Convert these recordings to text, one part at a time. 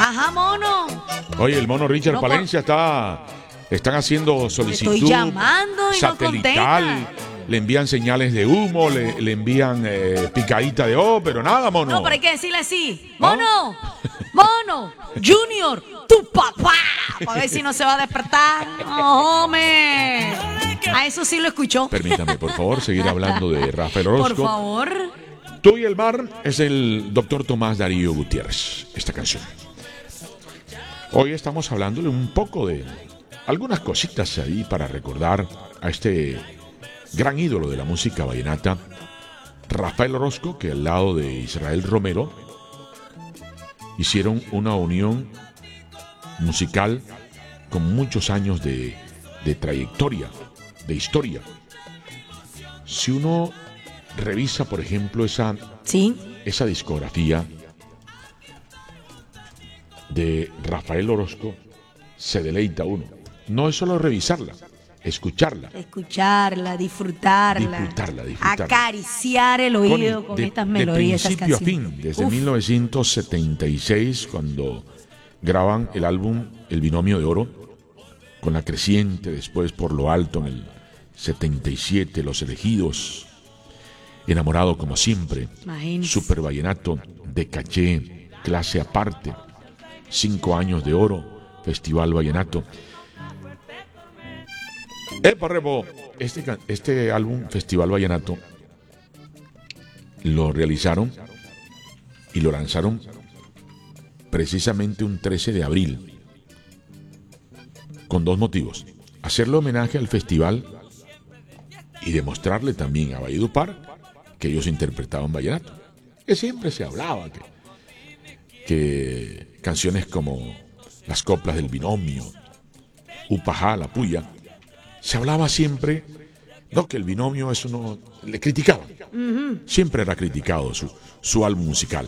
Ajá, mono. Oye, el mono Richard No, Palencia están haciendo solicitud Estoy llamando y no satelital. contesta. Le envían señales de humo, le envían picadita de pero nada, mono. No, pero hay que decirle así. Mono, mono, Junior, tu papá. Para ver si no se va a despertar. No, hombre. A eso sí lo escuchó. Permítame, por favor, seguir hablando de Rafael Orozco. Por favor. Tú y el mar es el doctor Tomás Darío Gutiérrez, esta canción. Hoy estamos hablándole un poco de algunas cositas ahí para recordar a este gran ídolo de la música vallenata, Rafael Orozco, que al lado de Israel Romero hicieron una unión musical con muchos años de trayectoria, de historia. Si uno revisa, por ejemplo, esa discografía de Rafael Orozco, se deleita uno. No es solo revisarla, escucharla. Escucharla, disfrutarla. Acariciar el oído con estas melodías. De principio a fin, desde 1976, cuando graban el álbum El Binomio de Oro, con La Creciente, después Por lo Alto en el 77, Los Elegidos, Enamorado como siempre, Imagínese. Super Vallenato, De Caché, Clase Aparte, 5 años de oro, Festival Vallenato. Rebo, este álbum Festival Vallenato lo realizaron y lo lanzaron precisamente un 13 de abril, con 2 motivos: hacerle homenaje al festival y demostrarle también a Valledupar que ellos interpretaban vallenato. Que siempre se hablaba que canciones como Las Coplas del Binomio, Upajá, La Puya, se hablaba siempre, no, que el binomio eso no, le criticaban. Siempre era criticado su álbum musical.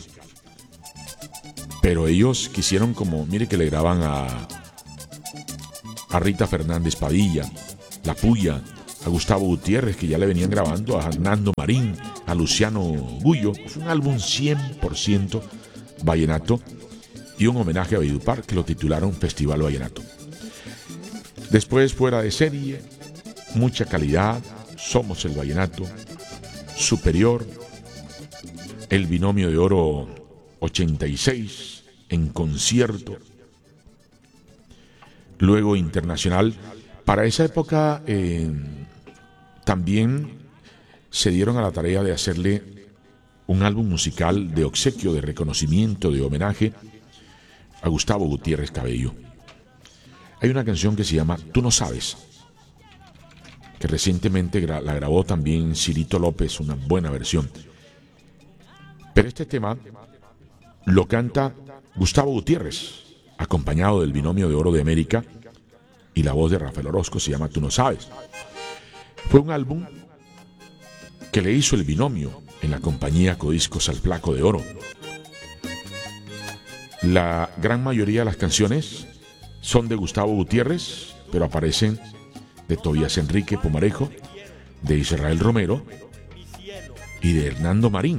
Pero ellos quisieron, como, mire que le graban a Rita Fernández Padilla, La Puya, a Gustavo Gutiérrez, que ya le venían grabando, a Hernando Marín, a Luciano Gullo. Fue un álbum 100% vallenato y un homenaje a Valledupar que lo titularon Festival Vallenato. Después, Fuera de Serie, Mucha Calidad, Somos el Vallenato, Superior, El Binomio de Oro 86, En Concierto, luego Internacional. Para esa época también se dieron a la tarea de hacerle un álbum musical de obsequio, de reconocimiento, de homenaje a Gustavo Gutiérrez Cabello. Hay una canción que se llama Tú no sabes, que recientemente la grabó también Cirito López, una buena versión. Pero este tema lo canta Gustavo Gutiérrez, acompañado del Binomio de Oro de América, y la voz de Rafael Orozco. Se llama Tú no sabes. Fue un álbum que le hizo el Binomio en la compañía Codiscos al Flaco de Oro. La gran mayoría de las canciones son de Gustavo Gutiérrez, pero aparecen de Tobías Enrique Pumarejo, de Israel Romero y de Hernando Marín.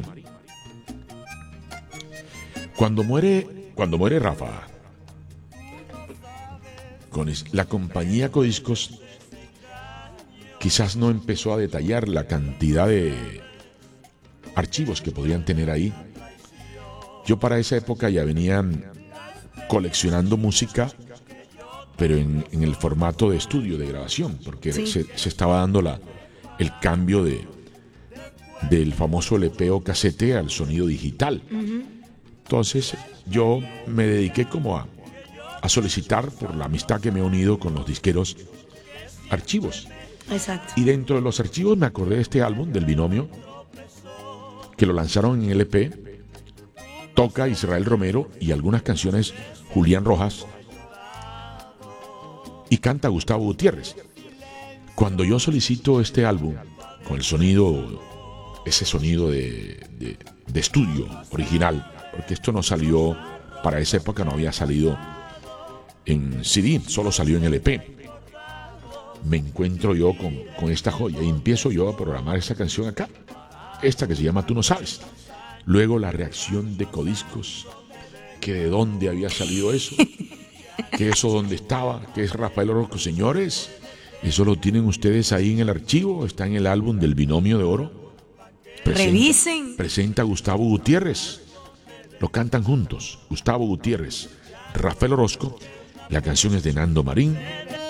Cuando muere Rafa, con la compañía Codiscos quizás no empezó a detallar la cantidad de archivos que podían tener ahí. Yo para esa época ya venían coleccionando música, pero en el formato de estudio, de grabación, porque se estaba dando el cambio del famoso LP o casete al sonido digital. Entonces yo me dediqué como a solicitar, por la amistad que me he unido con los disqueros, archivos. Exacto. Y dentro de los archivos me acordé de este álbum del Binomio, que lo lanzaron en LP. Toca Israel Romero y algunas canciones Julián Rojas, y canta Gustavo Gutiérrez. Cuando yo solicito este álbum con el sonido, ese sonido de estudio original, porque esto no salió, para esa época no había salido en CD, solo salió en LP. Me encuentro yo con esta joya y empiezo yo a programar esta canción acá, esta que se llama Tú no sabes. Luego la reacción de Codiscos, que de dónde había salido eso, que eso dónde estaba, que es Rafael Orozco. Señores, eso lo tienen ustedes ahí en el archivo, está en el álbum del Binomio de Oro. Revisen. Presenta a Gustavo Gutiérrez. Lo cantan juntos, Gustavo Gutiérrez, Rafael Orozco. La canción es de Nando Marín